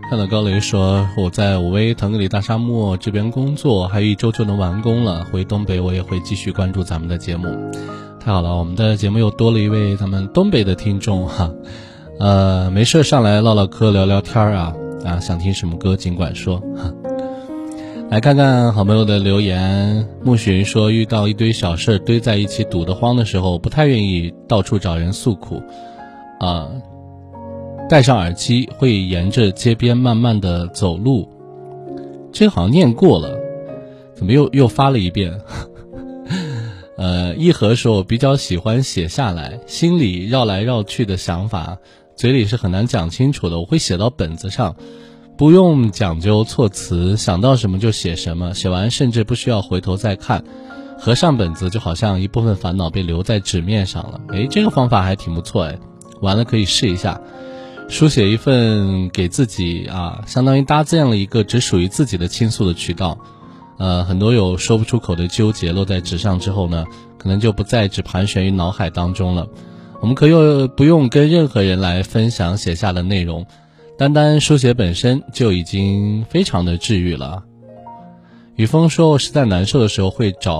看到高雷说我在武威腾格里大沙漠这边工作，还有1周就能完工了，回东北我也会继续关注咱们的节目。太好了，我们的节目又多了一位咱们东北的听众哈。没事上来唠唠嗑聊聊天啊，想听什么歌尽管说哈。来看看好朋友的留言。暮寻说，遇到一堆小事堆在一起堵得慌的时候，不太愿意到处找人诉苦，戴上耳机会沿着街边慢慢的走路。这个好像念过了，怎么又发了一遍一和说，我比较喜欢写下来，心里绕来绕去的想法嘴里是很难讲清楚的，我会写到本子上，不用讲究措辞，想到什么就写什么，写完甚至不需要回头再看，合上本子就好像一部分烦恼被留在纸面上了。这个方法还挺不错完了可以试一下。书写一份给自己相当于搭建了一个只属于自己的倾诉的渠道。很多有说不出口的纠结落在纸上之后呢，可能就不再只盘旋于脑海当中了。我们可以不用跟任何人来分享写下的内容，单单书写本身就已经非常的治愈了。雨峰说，我实在难受的时候会找